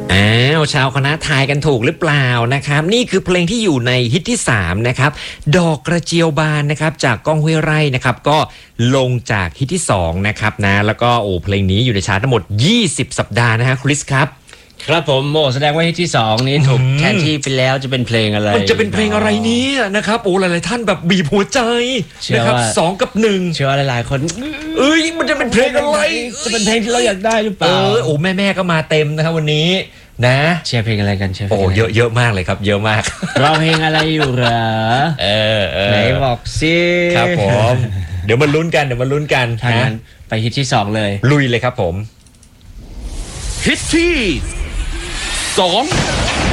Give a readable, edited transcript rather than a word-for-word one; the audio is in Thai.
ชาวคณะทายกันถูกหรือเปล่านะครับนี่คือเพลงที่อยู่ในฮิตที่3นะครับดอกกระเจียวบานนะครับจากก้องห้วยไร่นะครับก็ลงจากฮิตที่2นะครับนะแล้วก็เพลงนี้อยู่ในชาร์ตทั้งหมด20สัปดาห์นะฮะคริสครับครับผมแสดงว่าฮิตที่2นี้ถูกแทนที่ไปแล้วจะเป็นเพลงอะไรมันจะเป็นเพลงอะไรเนี่ยนะครับหลายๆท่านแบบบีบหัวใจนะครับ2 กับ 1เชื่อหลายๆคนมันจะเป็นเพลงอะไรจะเป็นเพลงที่เราอยากได้หรือเปล่าแม่ก็มาเต็มนะครับวันนี้นะเชียร์เพลงอะไรกันเชียร์เยอะมากเลยครับเยอะมากเราเพลงอะไรอยู่เหรอไหนบอกสิครับผมเดี๋ยวมาลุ้นกันทางนั้นไปฮิตที่2เลยลุยเลยครับผมฮิตที่2